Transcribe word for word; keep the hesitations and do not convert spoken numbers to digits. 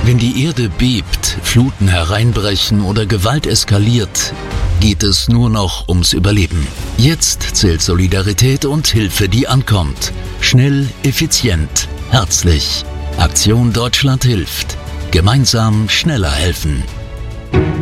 Wenn die Erde bebt, Fluten hereinbrechen oder Gewalt eskaliert, geht es nur noch ums Überleben. Jetzt zählt Solidarität und Hilfe, die ankommt. Schnell, effizient, herzlich. Aktion Deutschland hilft. Gemeinsam schneller helfen.